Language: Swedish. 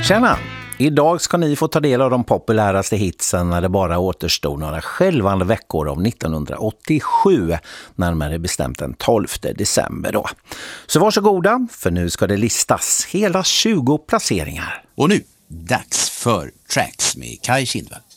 Tjena! Idag ska ni få ta del av de populäraste hitsen när det bara återstod några skälvande veckor av 1987, närmare bestämt den 12 december då. Så varsågoda, för nu ska det listas hela 20 placeringar. Och nu, dags för Tracks med Kai Kindvall.